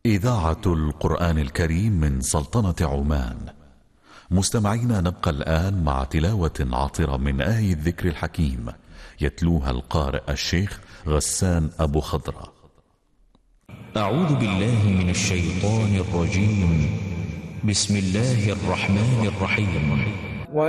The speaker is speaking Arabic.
إذاعة القرآن الكريم من سلطنة عمان. مستمعينا، نبقى الآن مع تلاوة عطرة من آية الذكر الحكيم يتلوها القارئ الشيخ غسان أبو خضرة. أعوذ بالله من الشيطان الرجيم. بسم الله الرحمن الرحيم.